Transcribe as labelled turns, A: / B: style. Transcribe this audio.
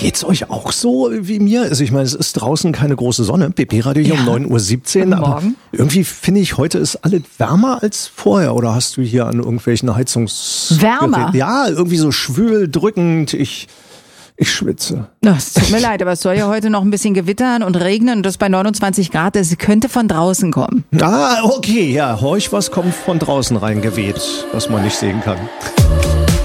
A: Geht's euch auch so wie mir? Also ich meine, es ist draußen keine große Sonne. BP-Radio hier um 9:17 Uhr. Aber irgendwie finde ich, heute ist alles wärmer als vorher. Oder hast du hier an irgendwelchen
B: Wärmer?
A: Ja, irgendwie so schwül, drückend. Ich schwitze.
B: Es tut mir leid, aber es soll ja heute noch ein bisschen gewittern und regnen und das bei 29 Grad. Das könnte von draußen kommen.
A: Ah, okay, ja. Horch, was kommt von draußen reingeweht, was man nicht sehen kann.